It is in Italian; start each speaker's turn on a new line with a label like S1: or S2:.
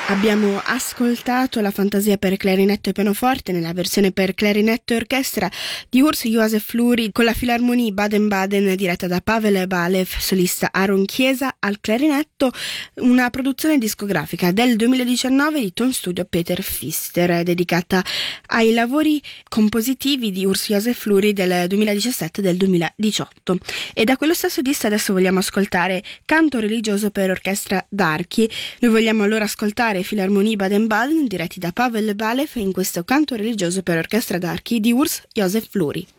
S1: Abbiamo ascoltato la fantasia per clarinetto e pianoforte nella versione per clarinetto e orchestra di Urs Josef Fluri con la Filarmonie Baden-Baden diretta da Pavel Balev, solista Aaron Chiesa al clarinetto, una produzione discografica del 2019 di Tone Studio Peter Pfister, dedicata ai lavori compositivi di Urs Josef Fluri del 2017 e del 2018. E da quello stesso disco adesso vogliamo ascoltare Canto religioso per orchestra d'archi. Noi vogliamo allora ascoltare Filarmonie Baden-Baden diretti da Pavel Balev in questo canto religioso per orchestra d'archi di Urs Josef Fluri.